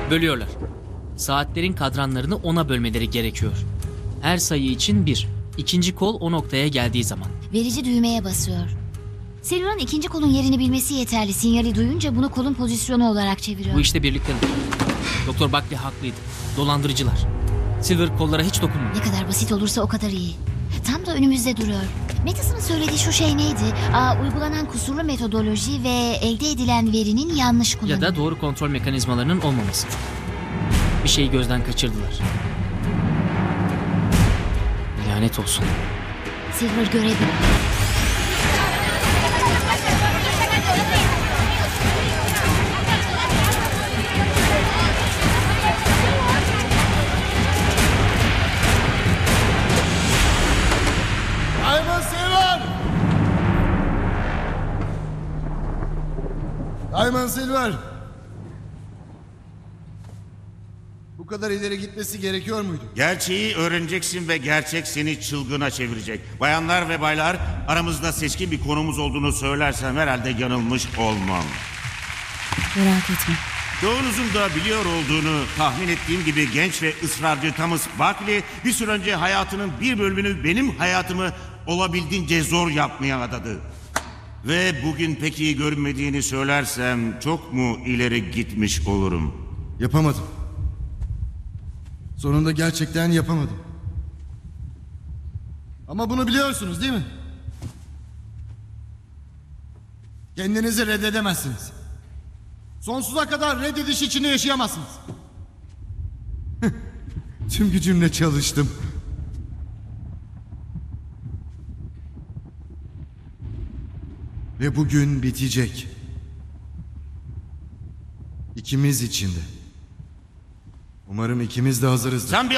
Bölüyorlar. Saatlerin kadranlarını 10'a bölmeleri gerekiyor. Her sayı için 1. İkinci kol o noktaya geldiği zaman. Verici düğmeye basıyor. Silver'ın ikinci kolun yerini bilmesi yeterli. Sinyali duyunca bunu kolun pozisyonu olarak çeviriyor. Bu işte birlikteler. Doktor Buckley haklıydı. Dolandırıcılar. Silver kollara hiç dokunmuyor. Ne kadar basit olursa o kadar iyi. Tam da önümüzde duruyor. Mattison'ın söylediği şu şey neydi? Uygulanan kusurlu metodoloji ve elde edilen verinin yanlış kullanımı. Ya da doğru kontrol mekanizmalarının olmaması. Bir şeyi gözden kaçırdılar. Lanet olsun. Silver görebilir. Simon Silver! Simon Silver! Bu kadar ileri gitmesi gerekiyor muydu? Gerçeği öğreneceksin ve gerçek seni çılgına çevirecek. Bayanlar ve baylar, aramızda seçkin bir konumuz olduğunu söylersem herhalde yanılmış olmam. Merak etme. Çoğunuzun da biliyor olduğunu tahmin ettiğim gibi genç ve ısrarcı Thomas Buckley bir süre önce hayatının bir bölümünü benim hayatımı olabildiğince zor yapmaya adadı. Ve bugün pek iyi görünmediğini söylersem çok mu ileri gitmiş olurum? Yapamadım. Sonunda gerçekten yapamadım. Ama bunu biliyorsunuz değil mi? Kendinizi reddedemezsiniz. Sonsuza kadar reddediş içinde yaşayamazsınız. Tüm gücümle çalıştım. Ve bugün bitecek. İkimiz için de. Umarım ikimiz de hazırızdır. Sen bir